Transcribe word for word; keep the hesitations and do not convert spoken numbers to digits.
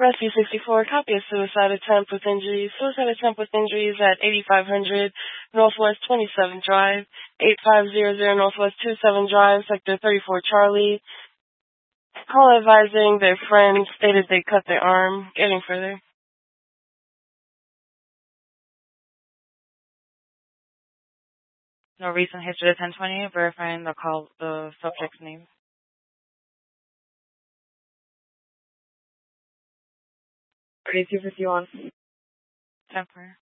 Rescue sixty-four, copy of suicide attempt with injuries. Suicide attempt with injuries at eighty-five hundred Northwest twenty-seventh Drive, eighty-five hundred Northwest twenty-seventh Drive, Sector thirty-four Charlie. Call advising their friend stated they cut their arm. Getting further. No recent history to ten twenty, verifying the call, the subject's name. thirty-two fifty-one. Temporary.